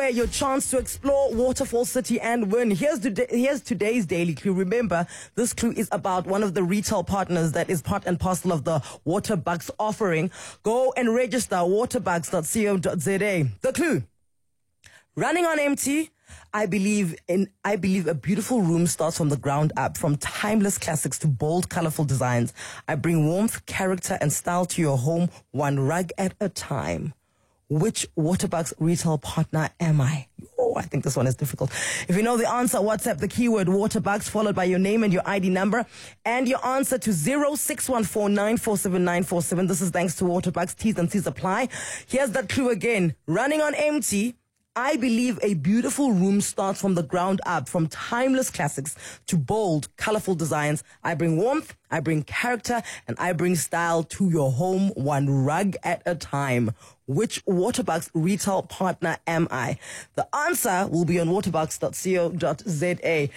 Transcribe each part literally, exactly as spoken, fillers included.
Your chance to explore Waterfall City and win. Here's, today, here's today's daily clue. Remember, this clue is about one of the retail partners that is part and parcel of the Waterbucks offering. Go and register waterbucks dot co dot za. The clue. Running on empty. I believe in. I believe a beautiful room starts from the ground up, from timeless classics to bold, colorful designs. I bring warmth, character, and style to your home, one rug at a time. Which Waterbucks retail partner am I? Oh, I think this one is difficult. If you know the answer, WhatsApp the keyword Waterbucks followed by your name and your I D number and your answer to zero six one four nine four seven nine four seven. This is thanks to Waterbucks. T's and C's apply. Here's that clue again. Running on empty. I believe a beautiful room starts from the ground up, from timeless classics to bold, colorful designs. I bring warmth, I bring character, and I bring style to your home, one rug at a time. Which Waterbucks retail partner am I? The answer will be on waterbucks dot co dot za.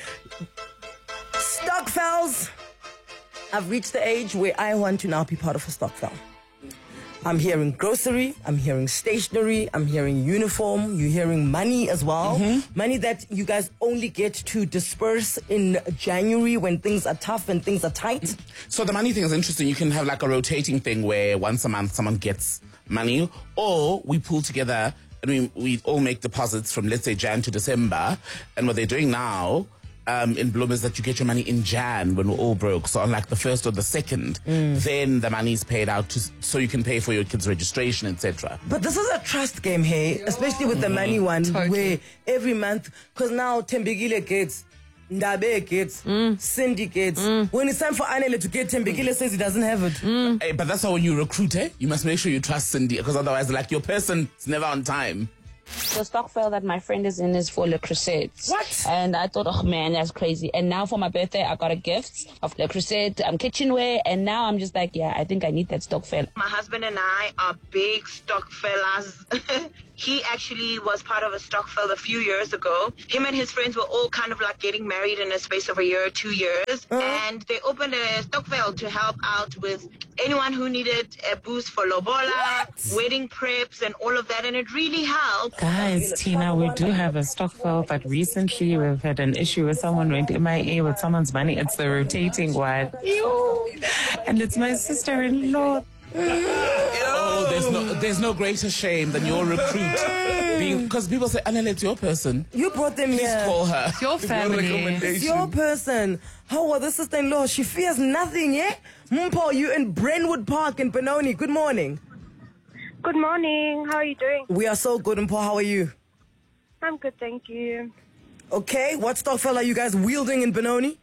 Stokvels. I've reached the age where I want to now be part of a Stokvel. I'm hearing grocery, I'm hearing stationery, I'm hearing uniform, you're hearing money as well. Mm-hmm. Money that you guys only get to disperse in January when things are tough and things are tight. So the money thing is interesting. You can have like a rotating thing where once a month someone gets money, or we pull together and we, we all make deposits from, let's say, Jan to December. And what they're doing now Um, in Bloom is that you get your money in Jan when we're all broke. So on like the first or the second, mm. then the money is paid out to, so you can pay for your kids' registration, et cetera. But this is a trust game here, especially with the mm. money one, totally. Where every month, because now Tembegile gets, Ndabe gets, mm. Cindy gets. Mm. When it's time for Anele to get, Tembegile says he doesn't have it. Mm. Hey, but that's how when you recruit, eh? You must make sure you trust Cindy, because otherwise, like, your person is never on time. The Stokvel that my friend is in is for Le Creuset. What? And I thought, oh man, that's crazy. And now for my birthday, I got a gift of Le Creuset, um, kitchenware, and now I'm just like, yeah, I think I need that Stokvel. My husband and I are big Stokvelas. He actually was part of a Stokvel a few years ago. Him and his friends were all kind of like getting married in a space of a year, two years. Uh-huh. And they opened a Stokvel to help out with anyone who needed a boost for lobola, what? Wedding preps, and all of that. And it really helped. Guys, Tina, we do have a Stokvel, but recently we've had an issue with someone went M I A with someone's money. It's the rotating one. And it's my sister-in-law. Oh, there's no, there's no greater shame than your recruit being, because people say, Anele, it's your person. You brought them Please here. Please call her. It's your family. It's your person. How are the sister-in-law? She fears nothing, yeah? Mpo, you in Brentwood Park in Benoni. Good morning. Good morning. How are you doing? We are so good, Mpo. How are you? I'm good, thank you. Okay, what Stokvel are you guys wielding in Benoni?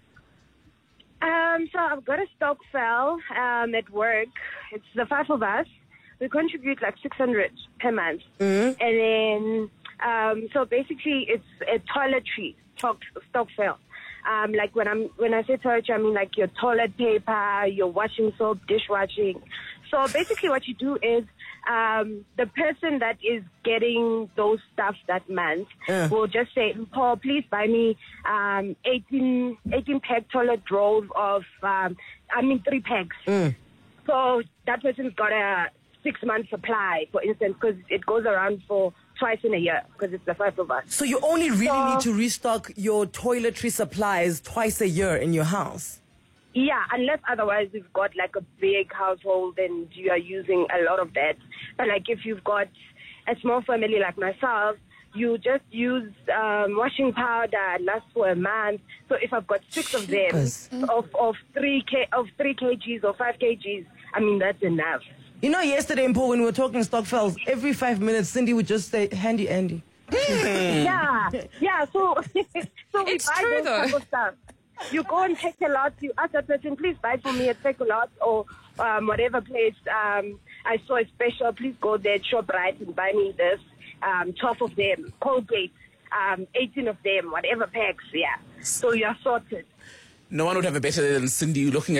Um, so I've got a Stokvel um, at work. It's the five of us. We contribute like six hundred per month. Mm-hmm. And then, um, so basically it's a toiletry stock, Stokvel. Um, like when I'm when I say toiletry, I mean like your toilet paper, your washing soap, dishwashing. So basically what you do is um, the person that is getting those stuff that month yeah. will just say, Paul, please buy me um, eighteen, eighteen pack toilet rolls of, um, I mean, three packs. Mm. So that person's got a six-month supply, for instance, because it goes around for twice in a year, because it's the five of us. So you only really so, need to restock your toiletry supplies twice a year in your house? Yeah, unless otherwise you've got like a big household and you are using a lot of that. But like if you've got a small family like myself, you just use um, washing powder, lasts for a month. So if I've got six of them of, of three k of three kgs or five kgs, I mean that's enough. You know, yesterday in Paul, when we were talking Stokvels, every five minutes Cindy would just say, "Handy Andy." yeah, yeah. So, so we it's buy true those though. type of stuff. You go and take a lot. You ask that person, please buy for me a take a lot or um, whatever place. Um, I saw a special. Please go there, ShopRite, and buy me this. Um, twelve of them, Colgate, um, eighteen of them, whatever packs. Yeah. So you're sorted. No one would have a better than Cindy looking at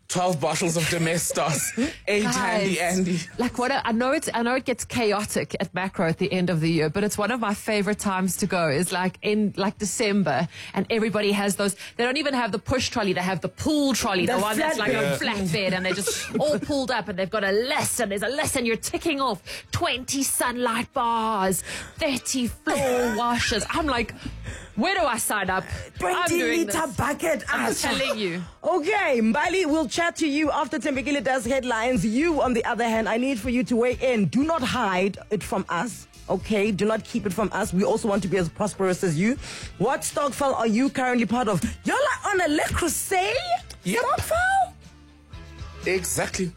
twelve bottles of Domestos, eight Handy Guys, Andy. Like what? A, I know it's. I know it gets chaotic at Macro at the end of the year, but it's one of my favorite times to go. Is like in like December, and everybody has those. They don't even have the push trolley. They have the pull trolley, the, The one that's like flatbed. a flatbed, and they're just all pulled up, and they've got a list, and there's a list, and you're ticking off twenty sunlight bars, thirty floor washers. I'm like, where do I sign up? I'm twenty doing liter this. bucket. I'm Ash. telling you. Okay, Mbali, we'll chat to you after Tembekile does headlines. You, on the other hand, I need for you to weigh in. Do not hide it from us. Okay, do not keep it from us. We also want to be as prosperous as you. What Stokvel are you currently part of? You're like on a Le Crusade? Yep. Stokvel? Exactly.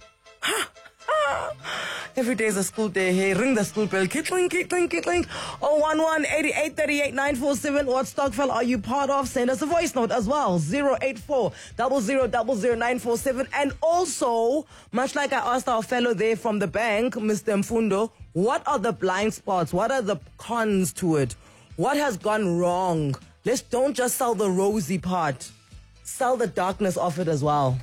Every day is a school day. Hey, ring the school bell. Kickling, kickling, kickling. oh one one, eighty-eight thirty-eight, nine four seven. What Stokvel are you part of? Send us a voice note as well. zero eight four, zero zero zero zero nine four seven. And also, much like I asked our fellow there from the bank, Mister Mfundo, what are the blind spots? What are the cons to it? What has gone wrong? Let's don't just sell the rosy part. Sell the darkness of it as well.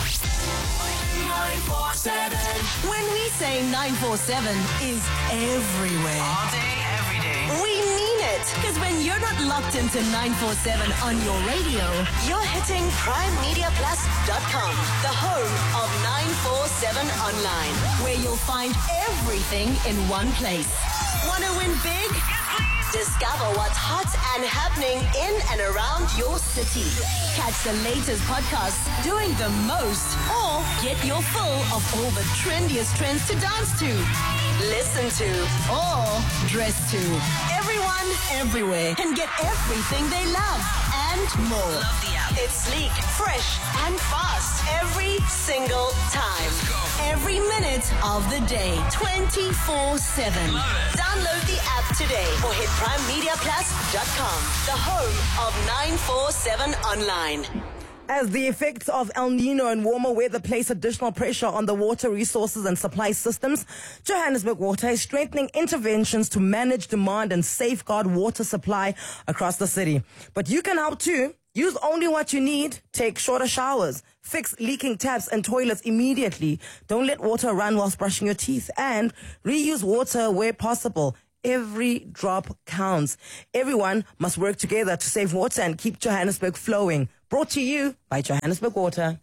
When we say nine four seven is everywhere. All day, every day. We mean it. Because when you're not locked into nine four seven on your radio, you're hitting prime media plus dot com, the home of nine four seven online, where you'll find everything in one place. Wanna win big? Discover what's hot and happening in and around your city. Catch the latest podcasts doing the most, or get your fill of all the trendiest trends to dance to, listen to, or dress to. Everyone, everywhere can get everything they love and more. Love the app. It's sleek, fresh, and fast every single time. Every minute of the day, twenty-four seven. Download the app today or hit prime media plus dot com, the home of nine four seven online. As the effects of El Nino and warmer weather place additional pressure on the water resources and supply systems, Johannesburg Water is strengthening interventions to manage demand and safeguard water supply across the city. But you can help too. Use only what you need. Take shorter showers. Fix leaking taps and toilets immediately. Don't let water run whilst brushing your teeth. And reuse water where possible. Every drop counts. Everyone must work together to save water and keep Johannesburg flowing. Brought to you by Johannesburg Water.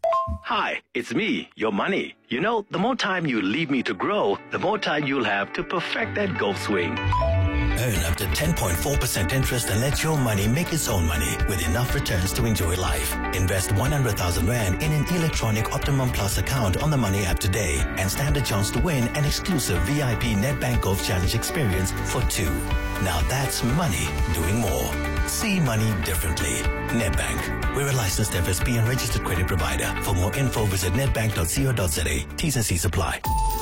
Hi, it's me, your money. You know, the more time you leave me to grow, the more time you'll have to perfect that golf swing. Earn up to ten point four percent interest and let your money make its own money with enough returns to enjoy life. Invest one hundred thousand rand in an electronic Optimum Plus account on the Money app today and stand a chance to win an exclusive V I P Nedbank Golf Challenge experience for two. Now that's money doing more. See money differently. Nedbank. We're a licensed F S P and registered credit provider. For more info, visit nedbank dot co dot za. T's and C's apply.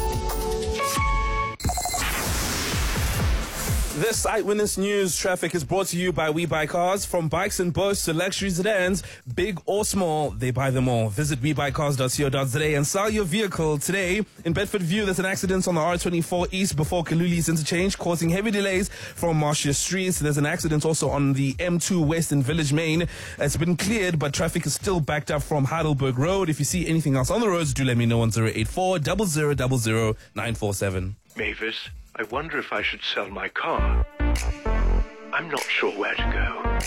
This Eyewitness News traffic is brought to you by We Buy Cars. From bikes and boats to luxury sedans, big or small, they buy them all. Visit we buy cars dot co dot za and sell your vehicle today. In Bedford View, there's an accident on the R twenty-four East before Kaluli's interchange, causing heavy delays from Marcia Street. There's an accident also on the M two West in Village Main. It's been cleared, but traffic is still backed up from Heidelberg Road. If you see anything else on the roads, do let me know on zero eight four, zero zero zero zero, nine four seven. Mavis, I wonder if I should sell my car. I'm not sure where to go.